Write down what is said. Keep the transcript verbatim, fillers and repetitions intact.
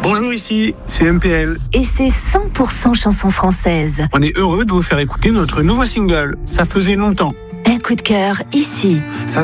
Bonjour, ici, c'est M P L. Et c'est cent pour cent chansons françaises. On est heureux de vous faire écouter notre nouveau single. Ça faisait longtemps. Un coup de cœur, ici. Ça